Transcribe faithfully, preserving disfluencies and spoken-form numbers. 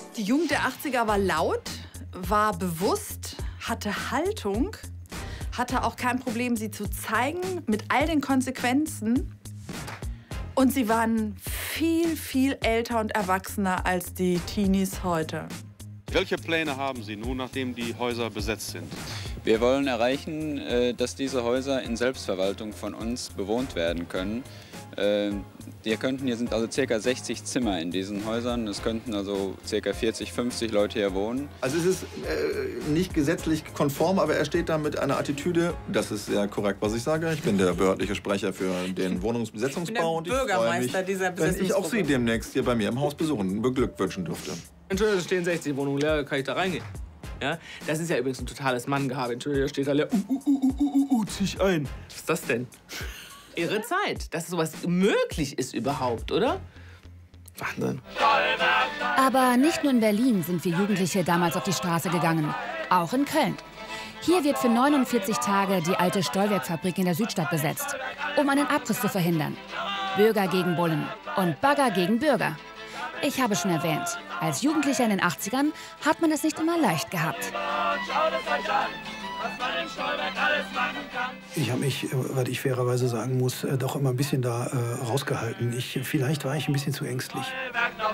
Die Jugend der achtziger war laut, war bewusst, hatte Haltung, hatte auch kein Problem, sie zu zeigen, mit all den Konsequenzen. Und sie waren viel, viel älter und erwachsener als die Teenies heute. Welche Pläne haben Sie nun, nachdem die Häuser besetzt sind? Wir wollen erreichen, dass diese Häuser in Selbstverwaltung von uns bewohnt werden können. Wir könnten, hier sind also ca. sechzig Zimmer in diesen Häusern. Es könnten also ca. vierzig, fünfzig Leute hier wohnen. Also es ist äh, nicht gesetzlich konform, aber er steht da mit einer Attitüde, das ist sehr korrekt, was ich sage. Ich bin der behördliche Sprecher für den Wohnungsbesetzungsbau. Ich bin der Bürgermeister dieser Besetzungsgruppe. Wenn ich auch Sie demnächst hier bei mir im Haus besuchen, beglückwünschen dürfte. Entschuldigung, da stehen sechzig Wohnungen leer, kann ich da reingehen? Ja? Das ist ja übrigens ein totales Manngehabe. Entschuldigung, da steht da leer. Uh, uh, uh, uh, uh, uh, zieh ich ein. Was ist das denn? Ihre Zeit, dass sowas möglich ist überhaupt, oder? Wahnsinn. Aber nicht nur in Berlin sind wir Jugendliche damals auf die Straße gegangen. Auch in Köln. Hier wird für neunundvierzig Tage die alte Stollwerkfabrik in der Südstadt besetzt, um einen Abriss zu verhindern. Bürger gegen Bullen und Bagger gegen Bürger. Ich habe schon erwähnt, als Jugendlicher in den achtzigern hat man es nicht immer leicht gehabt. Ich habe mich, was ich fairerweise sagen muss, doch immer ein bisschen da äh, rausgehalten. Ich, vielleicht war ich ein bisschen zu ängstlich.